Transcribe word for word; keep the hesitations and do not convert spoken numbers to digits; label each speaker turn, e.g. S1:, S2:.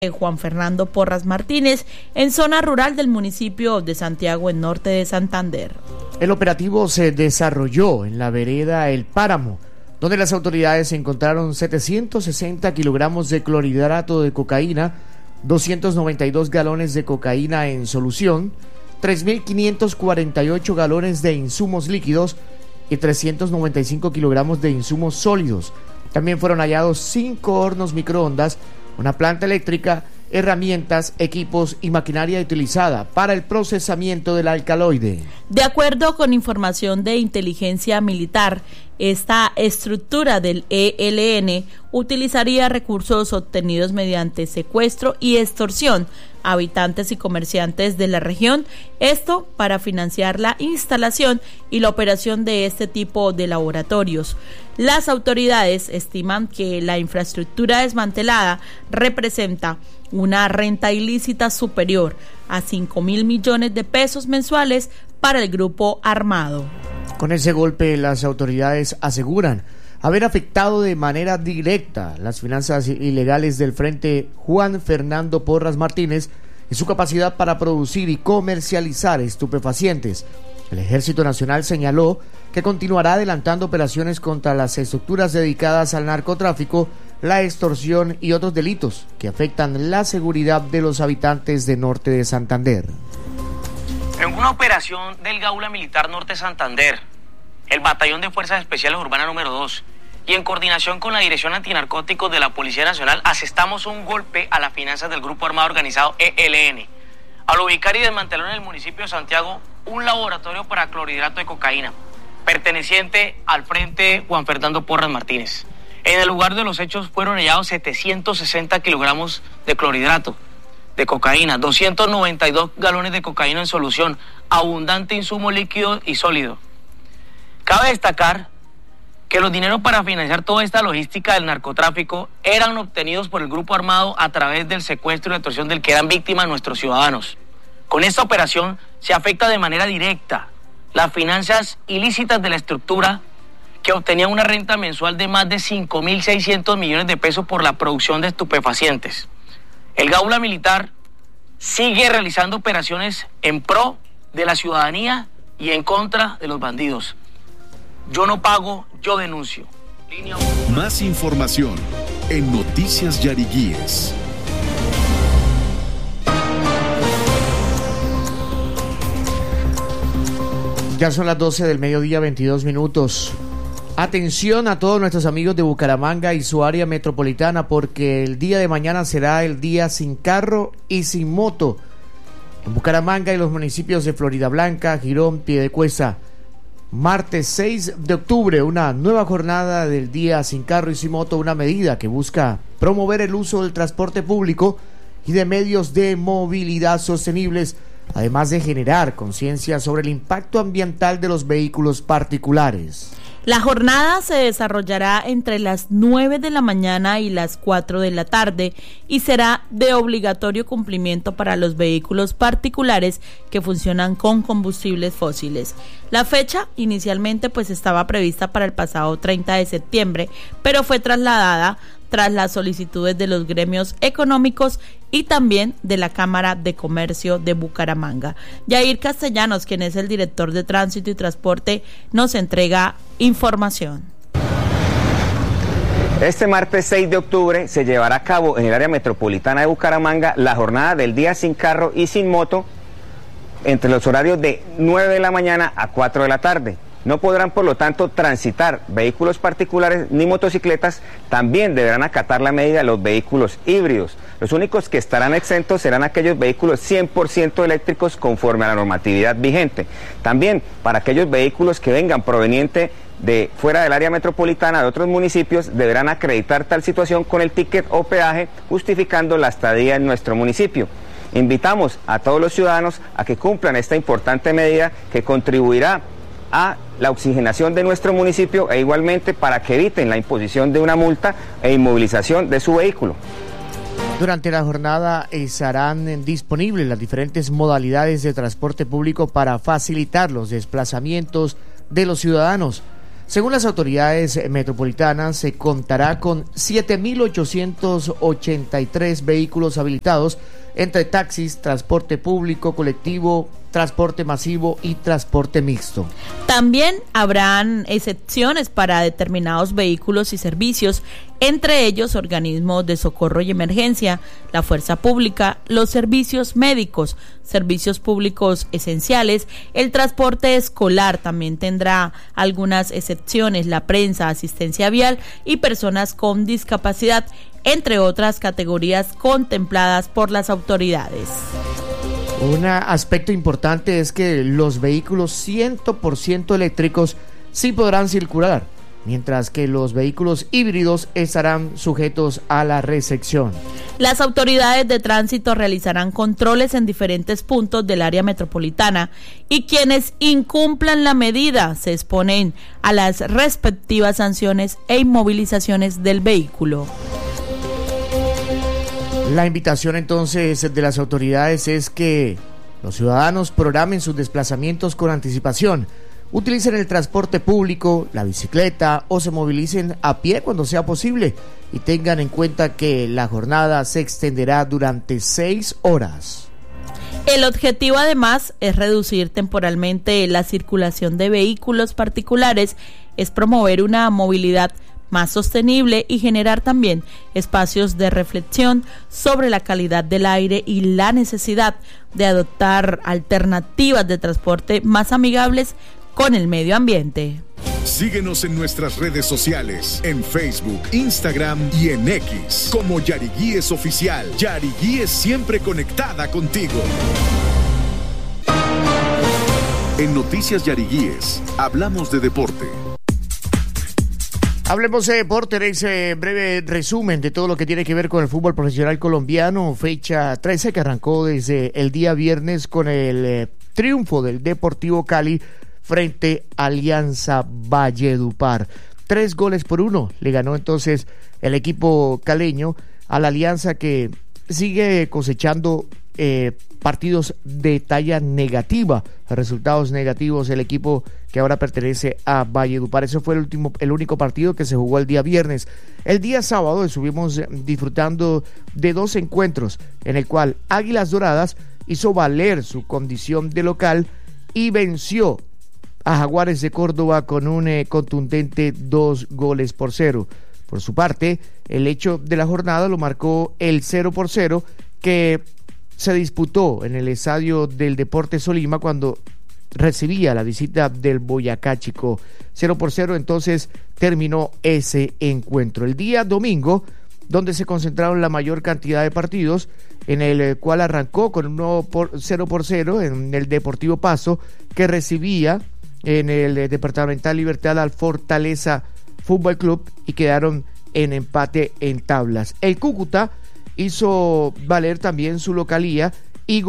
S1: Juan Fernando Porras Martínez, en zona rural del municipio de Santiago, en norte de Santander.
S2: El operativo se desarrolló en la vereda El Páramo, donde las autoridades encontraron setecientos sesenta kilogramos de clorhidrato de cocaína, doscientos noventa y dos galones de cocaína en solución, tres mil quinientos cuarenta y ocho galones de insumos líquidos y trescientos noventa y cinco kilogramos de insumos sólidos. También fueron hallados cinco hornos microondas, una planta eléctrica, herramientas, equipos y maquinaria utilizada para el procesamiento del alcaloide.
S1: De acuerdo con información de inteligencia militar, esta estructura del E L N utilizaría recursos obtenidos mediante secuestro y extorsión a habitantes y comerciantes de la región, esto para financiar la instalación y la operación de este tipo de laboratorios. Las autoridades estiman que la infraestructura desmantelada representa una renta ilícita superior a cinco mil millones de pesos mensuales para el grupo armado.
S2: Con ese golpe, las autoridades aseguran haber afectado de manera directa las finanzas ilegales del Frente Juan Fernando Porras Martínez y su capacidad para producir y comercializar estupefacientes. El Ejército Nacional señaló que continuará adelantando operaciones contra las estructuras dedicadas al narcotráfico, la extorsión y otros delitos que afectan la seguridad de los habitantes de norte de Santander.
S3: En una operación del Gaula Militar Norte Santander, el Batallón de Fuerzas Especiales Urbanas número dos, y en coordinación con la Dirección Antinarcóticos de la Policía Nacional, asestamos un golpe a las finanzas del grupo armado organizado E L N, al ubicar y desmantelar en el municipio de Santiago un laboratorio para clorhidrato de cocaína, perteneciente al Frente Juan Fernando Porras Martínez. En el lugar de los hechos fueron hallados setecientos sesenta kilogramos de clorhidrato de cocaína, doscientos noventa y dos galones de cocaína en solución, abundante insumo líquido y sólido. Cabe destacar que los dineros para financiar toda esta logística del narcotráfico eran obtenidos por el grupo armado a través del secuestro y extorsión del que eran víctimas nuestros ciudadanos. Con esta operación se afecta de manera directa las finanzas ilícitas de la estructura, que obtenía una renta mensual de más de cinco mil seiscientos millones de pesos por la producción de estupefacientes. El Gaula Militar sigue realizando operaciones en pro de la ciudadanía y en contra de los bandidos. Yo no pago, yo denuncio. Línea...
S4: Más información en Noticias Yariguíes.
S2: Ya son las doce del mediodía, veintidós minutos. Atención a todos nuestros amigos de Bucaramanga y su área metropolitana, porque el día de mañana será el día sin carro y sin moto. En Bucaramanga y los municipios de Floridablanca, Girón, Piedecuesta. Martes seis de octubre, una nueva jornada del día sin carro y sin moto, una medida que busca promover el uso del transporte público y de medios de movilidad sostenibles, además de generar conciencia sobre el impacto ambiental de los vehículos particulares.
S1: La jornada se desarrollará entre las nueve de la mañana y las cuatro de la tarde y será de obligatorio cumplimiento para los vehículos particulares que funcionan con combustibles fósiles. La fecha inicialmente pues estaba prevista para el pasado treinta de septiembre, pero fue trasladada tras las solicitudes de los gremios económicos y también de la Cámara de Comercio de Bucaramanga. Yair Castellanos, quien es el director de Tránsito y Transporte, nos entrega información.
S5: Este martes seis de octubre se llevará a cabo en el área metropolitana de Bucaramanga la jornada del día sin carro y sin moto entre los horarios de nueve de la mañana a cuatro de la tarde. No podrán, por lo tanto, transitar vehículos particulares ni motocicletas. También deberán acatar la medida los vehículos híbridos. Los únicos que estarán exentos serán aquellos vehículos cien por ciento eléctricos conforme a la normatividad vigente. También para aquellos vehículos que vengan proveniente de fuera del área metropolitana de otros municipios, deberán acreditar tal situación con el ticket o peaje, justificando la estadía en nuestro municipio. Invitamos a todos los ciudadanos a que cumplan esta importante medida que contribuirá a la oxigenación de nuestro municipio e igualmente para que eviten la imposición de una multa e inmovilización de su vehículo.
S2: Durante la jornada estarán disponibles las diferentes modalidades de transporte público para facilitar los desplazamientos de los ciudadanos. Según las autoridades metropolitanas, se contará con siete mil ochocientos ochenta y tres vehículos habilitados entre taxis, transporte público, colectivo, transporte masivo y transporte mixto.
S1: También habrán excepciones para determinados vehículos y servicios, entre ellos organismos de socorro y emergencia, la fuerza pública, los servicios médicos, servicios públicos esenciales, el transporte escolar también tendrá algunas excepciones, la prensa, asistencia vial y personas con discapacidad, entre otras categorías contempladas por las autoridades.
S2: Un aspecto importante es que los vehículos cien por ciento eléctricos sí podrán circular, mientras que los vehículos híbridos estarán sujetos a la restricción.
S1: Las autoridades de tránsito realizarán controles en diferentes puntos del área metropolitana y quienes incumplan la medida se exponen a las respectivas sanciones e inmovilizaciones del vehículo.
S2: La invitación entonces de las autoridades es que los ciudadanos programen sus desplazamientos con anticipación, utilicen el transporte público, la bicicleta o se movilicen a pie cuando sea posible y tengan en cuenta que la jornada se extenderá durante seis horas.
S1: El objetivo además es reducir temporalmente la circulación de vehículos particulares, es promover una movilidad más sostenible y generar también espacios de reflexión sobre la calidad del aire y la necesidad de adoptar alternativas de transporte más amigables con el medio ambiente.
S4: Síguenos en nuestras redes sociales, en Facebook, Instagram y en X, como Yariguíes Oficial. Yariguíes siempre conectada contigo. En Noticias Yariguíes, hablamos de deporte.
S2: Hablemos de deporte en ese breve resumen de todo lo que tiene que ver con el fútbol profesional colombiano, fecha trece que arrancó desde el día viernes con el eh, triunfo del Deportivo Cali frente a Alianza Valledupar. Tres goles por uno le ganó entonces el equipo caleño a la Alianza, que sigue cosechando eh, partidos de talla negativa, resultados negativos el equipo que ahora pertenece a Valledupar. Ese fue el último, el único partido que se jugó el día viernes. El día sábado estuvimos disfrutando de dos encuentros en el cual Águilas Doradas hizo valer su condición de local y venció a Jaguares de Córdoba con un eh, contundente dos goles por cero. Por su parte, el hecho de la jornada lo marcó el cero por cero que se disputó en el estadio del Deportes Solima cuando recibía la visita del Boyacá Chico. Cero por cero entonces terminó ese encuentro. El día domingo, donde se concentraron la mayor cantidad de partidos, en el cual arrancó con un cero por cero en el Deportivo Pasto, que recibía en el Departamental Libertad al Fortaleza Fútbol Club y quedaron en empate en tablas. El Cúcuta hizo valer también su localía